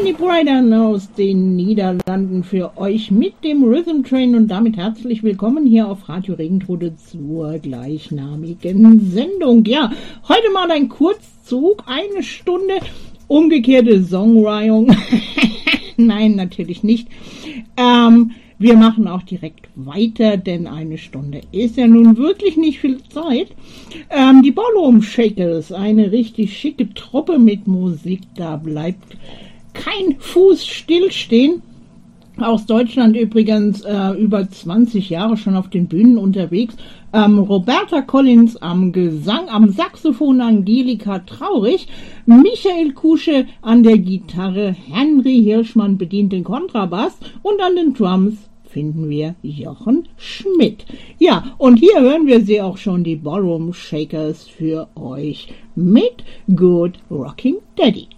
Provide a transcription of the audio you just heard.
Danny Bryden aus den Niederlanden für euch mit dem Rhythm Train und damit herzlich willkommen hier auf Radio Regentrode zur gleichnamigen Sendung. Ja, heute mal ein Kurzzug, 1 Stunde, umgekehrte Songreihung. Nein, natürlich nicht. Wir machen auch direkt weiter, denn 1 Stunde ist ja nun wirklich nicht viel Zeit. Die Ballroom Shakers, eine richtig schicke Truppe mit Musik, da bleibt kein Fuß stillstehen. Aus Deutschland übrigens über 20 Jahre schon auf den Bühnen unterwegs. Roberta Collins am Gesang, am Saxophon Angelika Traurig, Michael Kusche an der Gitarre, Henry Hirschmann bedient den Kontrabass und an den Drums finden wir Jochen Schmidt. Ja, und hier hören wir sie auch schon, die Ballroom Shakers für euch mit Good Rocking Daddy.